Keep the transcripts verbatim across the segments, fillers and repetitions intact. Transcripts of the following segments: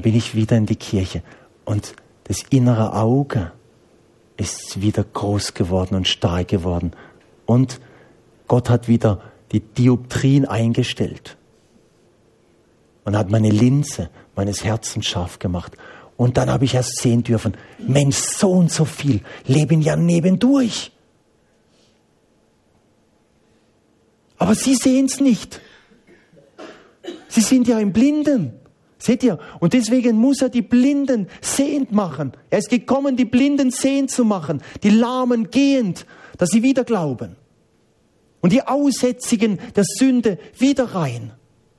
bin ich wieder in die Kirche. Und das innere Auge ist wieder groß geworden und stark geworden. Und Gott hat wieder die Dioptrien eingestellt. Und hat meine Linse meines Herzens scharf gemacht. Und dann habe ich erst sehen dürfen, Mensch, so und so viel leben ja nebendurch. Aber sie sehen es nicht. Sie sind ja im Blinden. Seht ihr? Und deswegen muss er die Blinden sehend machen. Er ist gekommen, die Blinden sehend zu machen, die Lahmen gehend, dass sie wieder glauben. Und die Aussätzigen der Sünde wieder rein.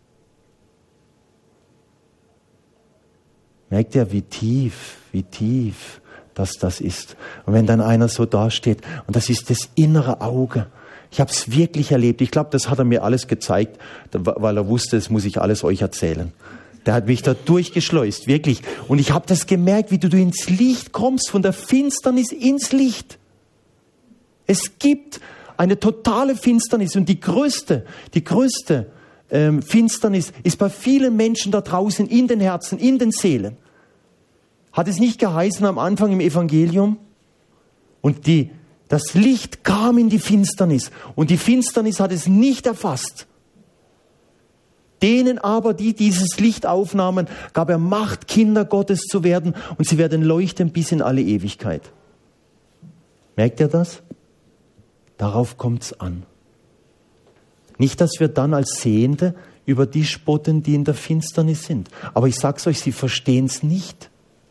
Merkt ihr, wie tief, wie tief das das ist. Und wenn dann einer so dasteht, und das ist das innere Auge. Ich habe es wirklich erlebt. Ich glaube, das hat er mir alles gezeigt, weil er wusste, das muss ich alles euch erzählen. Der hat mich da durchgeschleust, wirklich. Und ich habe das gemerkt, wie du ins Licht kommst, von der Finsternis ins Licht. Es gibt eine totale Finsternis und die größte, die größte ähm, Finsternis ist bei vielen Menschen da draußen in den Herzen, in den Seelen. Hat es nicht geheißen am Anfang im Evangelium? Und die, das Licht kam in die Finsternis und die Finsternis hat es nicht erfasst. Denen aber, die dieses Licht aufnahmen, gab er Macht, Kinder Gottes zu werden und sie werden leuchten bis in alle Ewigkeit. Merkt ihr das? Darauf kommt's an. Nicht, dass wir dann als Sehende über die spotten, die in der Finsternis sind. Aber ich sag's euch, sie verstehen's nicht.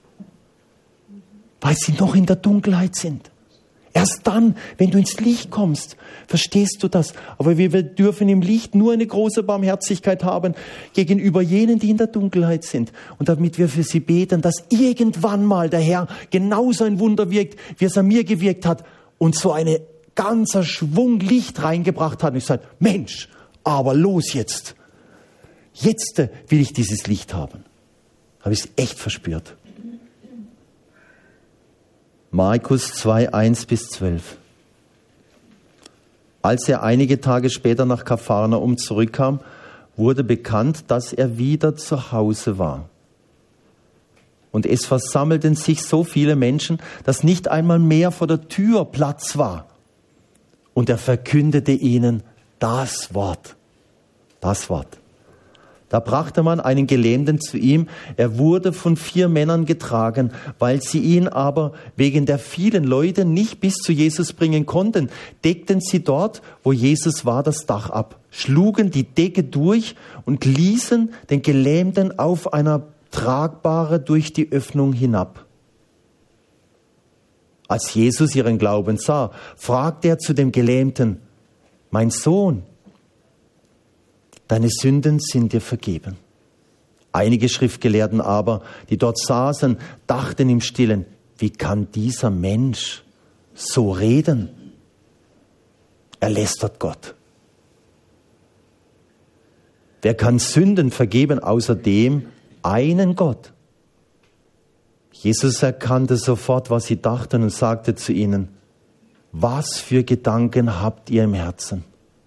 Weil sie noch in der Dunkelheit sind. Erst dann, wenn du ins Licht kommst, verstehst du das. Aber wir dürfen im Licht nur eine große Barmherzigkeit haben gegenüber jenen, die in der Dunkelheit sind. Und damit wir für sie beten, dass irgendwann mal der Herr genauso ein Wunder wirkt, wie es an mir gewirkt hat. Und so eine ganzer Schwung Licht reingebracht hat. Und ich sage, Mensch, aber los jetzt. Jetzt will ich dieses Licht haben. Habe ich es echt verspürt. Markus zwei, eins bis zwölf. Als er einige Tage später nach Kapharnaum zurückkam, wurde bekannt, dass er wieder zu Hause war. Und es versammelten sich so viele Menschen, dass nicht einmal mehr vor der Tür Platz war. Und er verkündete ihnen das Wort. Das Wort. Da brachte man einen Gelähmten zu ihm. Er wurde von vier Männern getragen, weil sie ihn aber wegen der vielen Leute nicht bis zu Jesus bringen konnten. Deckten sie dort, wo Jesus war, das Dach ab, schlugen die Decke durch und ließen den Gelähmten auf einer Tragbare durch die Öffnung hinab. Als Jesus ihren Glauben sah, fragte er zu dem Gelähmten, mein Sohn, deine Sünden sind dir vergeben. Einige Schriftgelehrten aber, die dort saßen, dachten im Stillen, wie kann dieser Mensch so reden? Er lästert Gott. Wer kann Sünden vergeben außer dem einen Gott? Jesus erkannte sofort, was sie dachten und sagte zu ihnen, was für Gedanken habt ihr im Herzen?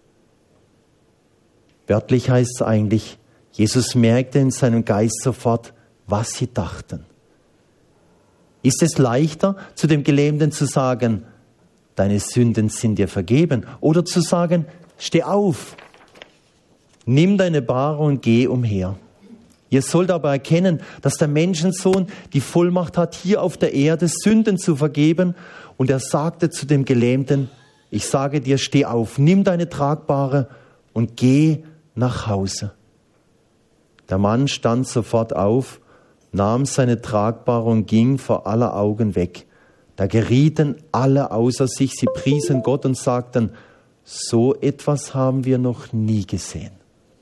Wörtlich heißt es eigentlich, Jesus merkte in seinem Geist sofort, was sie dachten. Ist es leichter, zu dem Gelähmten zu sagen, deine Sünden sind dir vergeben, oder zu sagen, steh auf, nimm deine Bahre und geh umher. Ihr sollt aber erkennen, dass der Menschensohn die Vollmacht hat, hier auf der Erde Sünden zu vergeben. Und er sagte zu dem Gelähmten, ich sage dir, steh auf, nimm deine Tragbare und geh nach Hause. Der Mann stand sofort auf, nahm seine Tragbare und ging vor aller Augen weg. Da gerieten alle außer sich, sie priesen Gott und sagten, so etwas haben wir noch nie gesehen.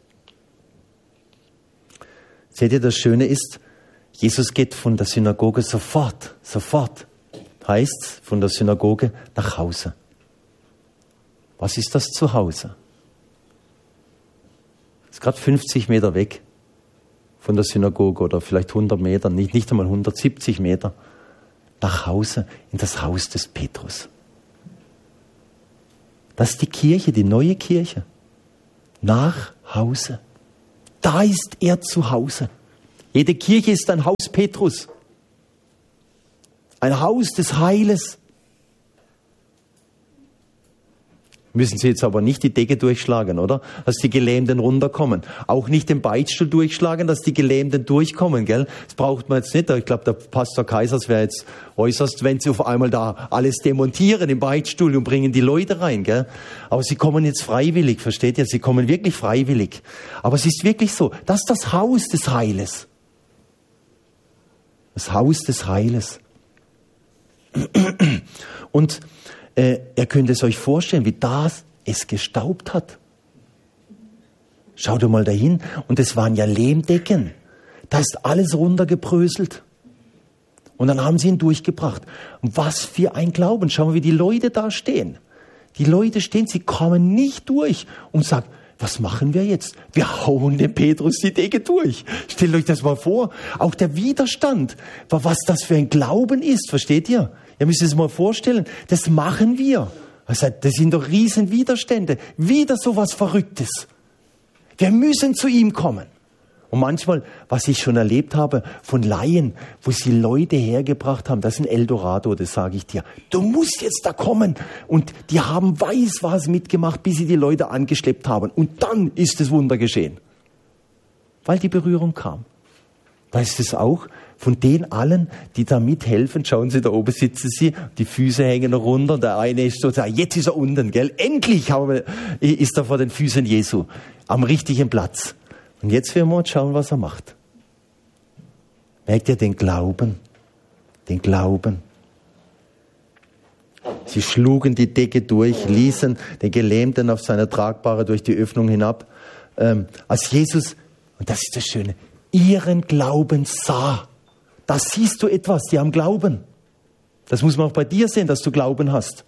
Seht ihr, das Schöne ist, Jesus geht von der Synagoge sofort, sofort, heißt von der Synagoge nach Hause. Was ist das Zuhause? Ist gerade fünfzig Meter weg von der Synagoge oder vielleicht hundert Meter, nicht, nicht einmal hundertsiebzig Meter, nach Hause, in das Haus des Petrus. Das ist die Kirche, die neue Kirche. Nach Hause. Da ist er zu Hause. Jede Kirche ist ein Haus Petrus. Ein Haus des Heiles. Müssen Sie jetzt aber nicht die Decke durchschlagen, oder? Dass die Gelähmten runterkommen. Auch nicht den Beichtstuhl durchschlagen, dass die Gelähmten durchkommen, gell? Das braucht man jetzt nicht. Ich glaube, der Pastor Kaisers wäre jetzt äußerst, wenn sie auf einmal da alles demontieren im Beichtstuhl und bringen die Leute rein, gell? Aber sie kommen jetzt freiwillig, versteht ihr? Sie kommen wirklich freiwillig. Aber es ist wirklich so, das ist das Haus des Heiles. Das Haus des Heiles. Und äh, ihr könnt es euch vorstellen, wie das es gestaubt hat. Schaut doch mal dahin. Und es waren ja Lehmdecken. Da ist alles runtergebröselt. Und dann haben sie ihn durchgebracht. Und was für ein Glauben. Schauen wir, wie die Leute da stehen. Die Leute stehen, sie kommen nicht durch und sagen, was machen wir jetzt? Wir hauen dem Petrus die Decke durch. Stellt euch das mal vor. Auch der Widerstand, was das für ein Glauben ist, versteht ihr? Ihr müsst es mal vorstellen. Das machen wir. Das sind doch riesen Widerstände. Wieder so was Verrücktes. Wir müssen zu ihm kommen. Und manchmal, was ich schon erlebt habe von Laien, wo sie Leute hergebracht haben, das ist ein Eldorado, das sage ich dir. Du musst jetzt da kommen. Und die haben weiß was mitgemacht, bis sie die Leute angeschleppt haben. Und dann ist das Wunder geschehen. Weil die Berührung kam. Weißt du es auch? Von den allen, die da mithelfen, schauen Sie, da oben sitzen sie, die Füße hängen noch runter. Und der eine ist so, jetzt ist er unten, gell? Endlich haben wir, ist er vor den Füßen Jesu. Am richtigen Platz. Und jetzt werden wir uns schauen, was er macht. Merkt ihr den Glauben? Den Glauben. Sie schlugen die Decke durch, ließen den Gelähmten auf seiner Tragbare durch die Öffnung hinab. Ähm, als Jesus, und das ist das Schöne, ihren Glauben sah. Da siehst du etwas, die haben Glauben. Das muss man auch bei dir sehen, dass du Glauben hast.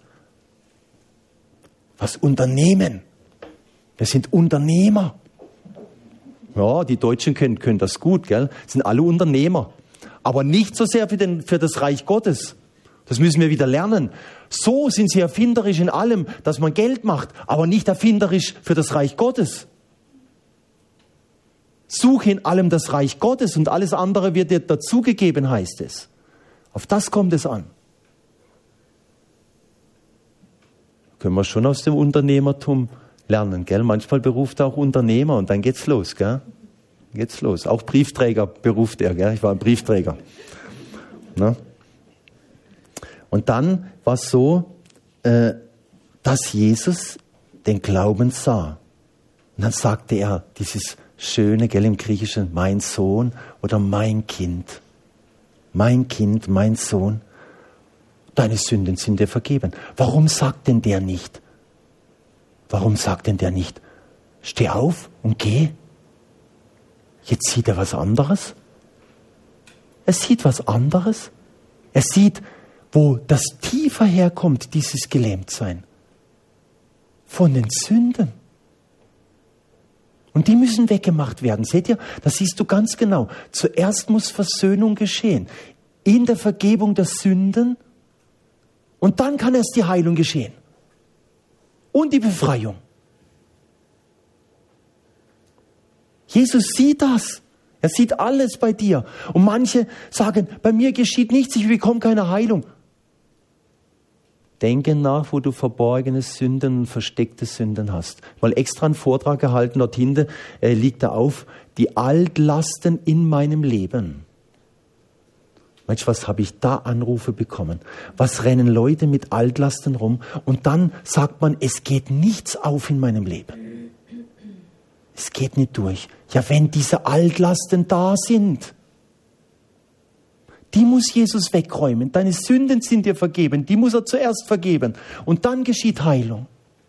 Was Unternehmen. Wir sind Unternehmer. Ja, die Deutschen können, können das gut, gell? Sind alle Unternehmer. Aber nicht so sehr für, den, für das Reich Gottes. Das müssen wir wieder lernen. So sind sie erfinderisch in allem, dass man Geld macht, aber nicht erfinderisch für das Reich Gottes. Suche in allem das Reich Gottes und alles andere wird dir dazugegeben, heißt es. Auf das kommt es an. Können wir schon aus dem Unternehmertum lernen, gell? Manchmal beruft er auch Unternehmer und dann geht's los, gell? Geht's los. Auch Briefträger beruft er, gell? Ich war ein Briefträger. Ne? Und dann war es so, äh, dass Jesus den Glauben sah. Und dann sagte er dieses Schöne, gell, im Griechischen, mein Sohn oder mein Kind. Mein Kind, mein Sohn. Deine Sünden sind dir vergeben. Warum sagt denn der nicht? Warum sagt denn der nicht, steh auf und geh? Jetzt sieht er was anderes. Er sieht was anderes. Er sieht, wo das tiefer herkommt, dieses Gelähmtsein. Von den Sünden. Und die müssen weggemacht werden. Seht ihr, das siehst du ganz genau. Zuerst muss Versöhnung geschehen. In der Vergebung der Sünden. Und dann kann erst die Heilung geschehen. Und die Befreiung. Jesus sieht das. Er sieht alles bei dir. Und manche sagen, bei mir geschieht nichts, ich bekomme keine Heilung. Denke nach, wo du verborgene Sünden und versteckte Sünden hast. Mal extra einen Vortrag gehalten, dort hinten äh, liegt da auf, die Altlasten in meinem Leben. Mensch, was habe ich da Anrufe bekommen? Was rennen Leute mit Altlasten rum? Und dann sagt man, es geht nichts auf in meinem Leben. Es geht nicht durch. Ja, wenn diese Altlasten da sind, die muss Jesus wegräumen. Deine Sünden sind dir vergeben. Die muss er zuerst vergeben. Und dann geschieht Heilung.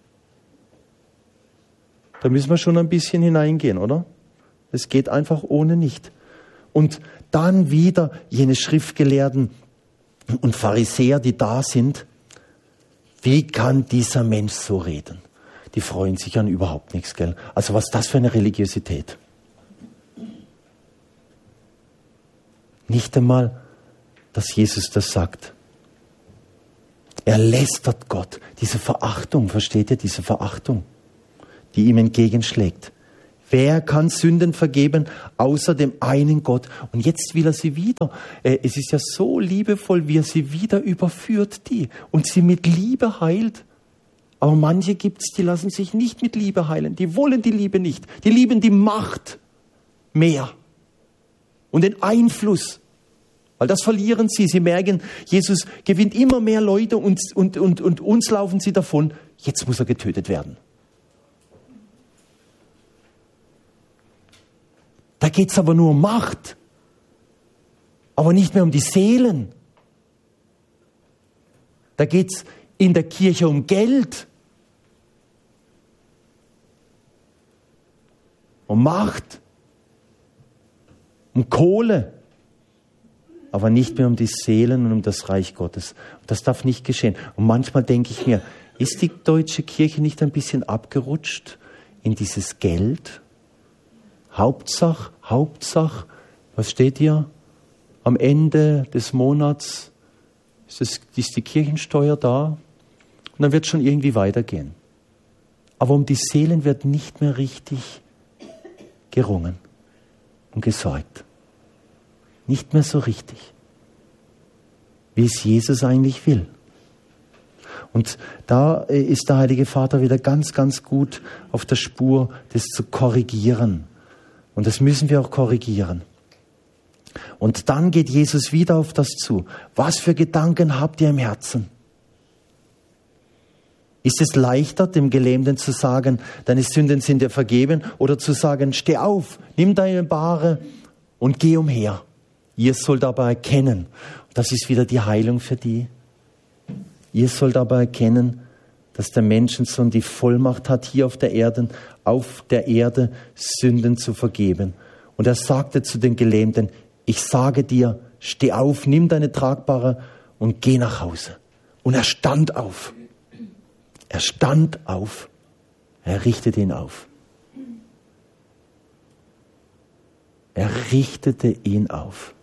Da müssen wir schon ein bisschen hineingehen, oder? Es geht einfach ohne nicht. Und dann wieder jene Schriftgelehrten und Pharisäer, die da sind. Wie kann dieser Mensch so reden? Die freuen sich an überhaupt nichts, gell? Also was ist das für eine Religiosität? Nicht einmal, dass Jesus das sagt. Er lästert Gott. Diese Verachtung, versteht ihr? Diese Verachtung, die ihm entgegenschlägt. Wer kann Sünden vergeben, außer dem einen Gott? Und jetzt will er sie wieder. Es ist ja so liebevoll, wie er sie wieder überführt, die. Und sie mit Liebe heilt. Aber manche gibt es, die lassen sich nicht mit Liebe heilen. Die wollen die Liebe nicht. Die lieben die Macht mehr. Und den Einfluss. Weil das verlieren sie. Sie merken, Jesus gewinnt immer mehr Leute und, und, und, und uns laufen sie davon. Jetzt muss er getötet werden. Da geht es aber nur um Macht, aber nicht mehr um die Seelen. Da geht es in der Kirche um Geld, um Macht, um Kohle, aber nicht mehr um die Seelen und um das Reich Gottes. Das darf nicht geschehen. Und manchmal denke ich mir, ist die deutsche Kirche nicht ein bisschen abgerutscht in dieses Geld? Hauptsache, Hauptsache, was steht hier? Am Ende des Monats ist, das, ist die Kirchensteuer da und dann wird es schon irgendwie weitergehen. Aber um die Seelen wird nicht mehr richtig gerungen und gesorgt. Nicht mehr so richtig, wie es Jesus eigentlich will. Und da ist der Heilige Vater wieder ganz, ganz gut auf der Spur, das zu korrigieren. Und das müssen wir auch korrigieren. Und dann geht Jesus wieder auf das zu. Was für Gedanken habt ihr im Herzen? Ist es leichter, dem Gelähmten zu sagen, deine Sünden sind dir vergeben, oder zu sagen, steh auf, nimm deine Bahre und geh umher. Ihr sollt aber erkennen, das ist wieder die Heilung für die, ihr sollt aber erkennen, dass der Menschensohn die Vollmacht hat, hier auf der Erde, auf der Erde Sünden zu vergeben. Und er sagte zu den Gelähmten, ich sage dir, steh auf, nimm deine Tragbare und geh nach Hause. Und er stand auf. Er stand auf. Er richtete ihn auf. Er richtete ihn auf.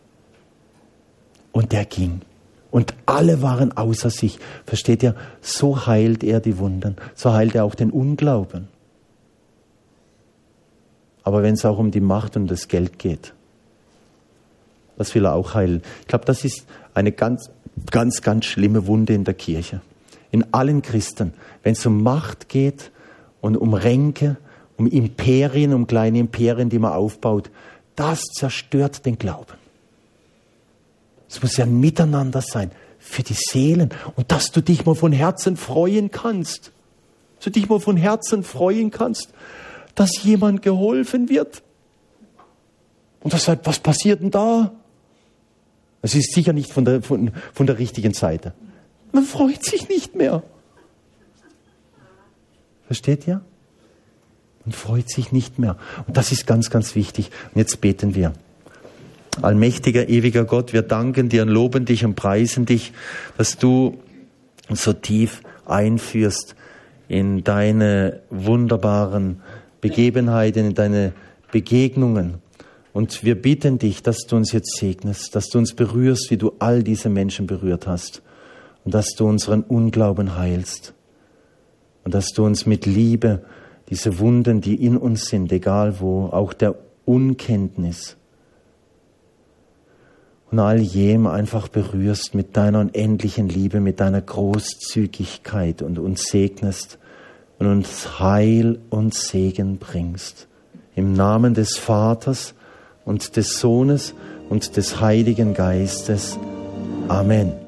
Und er ging. Und alle waren außer sich. Versteht ihr? So heilt er die Wunden. So heilt er auch den Unglauben. Aber wenn es auch um die Macht und das Geld geht, das will er auch heilen. Ich glaube, das ist eine ganz, ganz, ganz schlimme Wunde in der Kirche. In allen Christen. Wenn es um Macht geht und um Ränke, um Imperien, um kleine Imperien, die man aufbaut, das zerstört den Glauben. Es muss ja ein Miteinander sein für die Seelen. Und dass du dich mal von Herzen freuen kannst. Dass du dich mal von Herzen freuen kannst, dass jemand geholfen wird. Und das sagt, was passiert denn da? Es ist sicher nicht von der, von, von der richtigen Seite. Man freut sich nicht mehr. Versteht ihr? Man freut sich nicht mehr. Und das ist ganz, ganz wichtig. Und jetzt beten wir. Allmächtiger, ewiger Gott, wir danken dir und loben dich und preisen dich, dass du so tief einführst in deine wunderbaren Begebenheiten, in deine Begegnungen. Und wir bitten dich, dass du uns jetzt segnest, dass du uns berührst, wie du all diese Menschen berührt hast. Und dass du unseren Unglauben heilst. Und dass du uns mit Liebe diese Wunden, die in uns sind, egal wo, auch der Unkenntnis, und all jem einfach berührst mit deiner unendlichen Liebe, mit deiner Großzügigkeit und uns segnest und uns Heil und Segen bringst. Im Namen des Vaters und des Sohnes und des Heiligen Geistes. Amen.